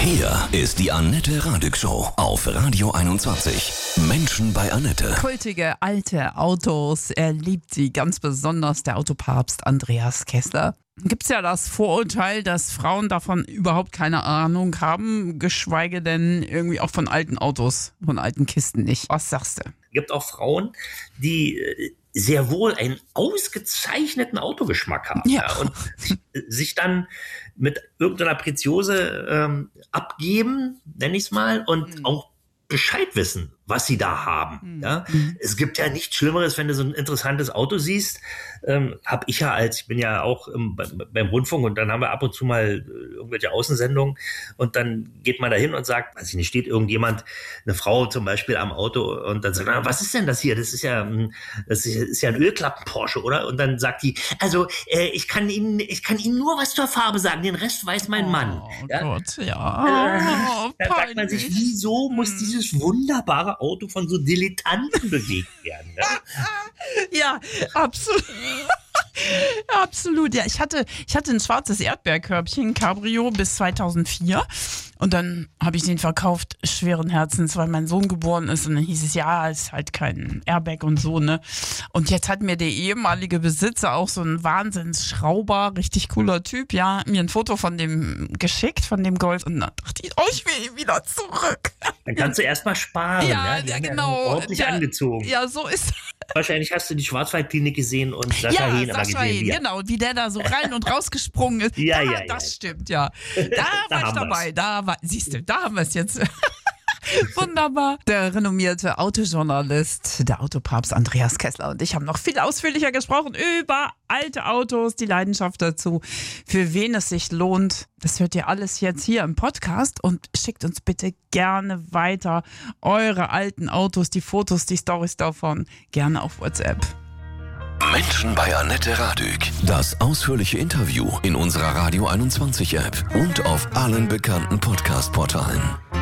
Hier ist die Annette Radig Show auf Radio 21. Menschen bei Annette. Kultige alte Autos, er liebt sie ganz besonders, der Autopapst Andreas Kessler. Gibt es ja das Vorurteil, dass Frauen davon überhaupt keine Ahnung haben, geschweige denn irgendwie auch von alten Autos, von alten Kisten nicht. Was sagst du? Es gibt auch Frauen, die sehr wohl einen ausgezeichneten Autogeschmack haben, Ja. und sich dann mit irgendeiner Preziose abgeben, nenne ich es mal, und auch Bescheid wissen, was sie da haben. Ja? Es gibt ja nichts Schlimmeres, wenn du so ein interessantes Auto siehst. Ich bin ja auch beim Rundfunk, und dann haben wir ab und zu mal irgendwelche Außensendungen, und dann geht man da hin und sagt, weiß ich nicht, steht irgendjemand, eine Frau zum Beispiel am Auto, und dann sagt, was ist denn das hier? Das ist ja ein Ölklappen-Porsche, oder? Und dann sagt die, also ich kann Ihnen nur was zur Farbe sagen, den Rest weiß mein Mann. Oh Ja? Gott, ja. Da fragt man sich, wieso muss dieses wunderbare Auto von so Dilettanten bewegt werden? Ne? Ja, absolut. Absolut, ja. Ich hatte ein schwarzes Erdbeerkörbchen, Cabrio, bis 2004. Und dann habe ich den verkauft, schweren Herzens, weil mein Sohn geboren ist. Und dann hieß es, ja, ist halt kein Airbag und so, ne. Und jetzt hat mir der ehemalige Besitzer, auch so ein Wahnsinnsschrauber, richtig cooler Typ, ja, mir ein Foto von dem geschickt, von dem Golf. Und dann dachte ich, ich will ihn wieder zurück. Dann kannst du erstmal sparen. Ja, Die haben genau. ordentlich angezogen. Ja, so ist Wahrscheinlich hast du die Schwarzwaldklinik gesehen und Sascha Hehn immer Sascha gesehen. Hehn, genau, wie der da so rein und rausgesprungen ist. Ja. Das stimmt, ja. Da war ich dabei. Siehst du, da haben wir es jetzt. Wunderbar. Der renommierte Autojournalist, der Autopapst Andreas Kessler und ich haben noch viel ausführlicher gesprochen über alte Autos, die Leidenschaft dazu, für wen es sich lohnt. Das hört ihr alles jetzt hier im Podcast, und schickt uns bitte gerne weiter eure alten Autos, die Fotos, die Storys davon, gerne auf WhatsApp. Menschen bei Annette Radig. Das ausführliche Interview in unserer Radio 21 App und auf allen bekannten Podcast-Portalen.